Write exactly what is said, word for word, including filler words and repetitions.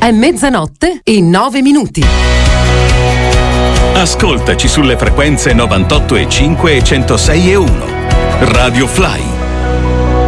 È mezzanotte e nove minuti. Ascoltaci sulle frequenze novantotto e cinque e centosei e uno. Radio Fly.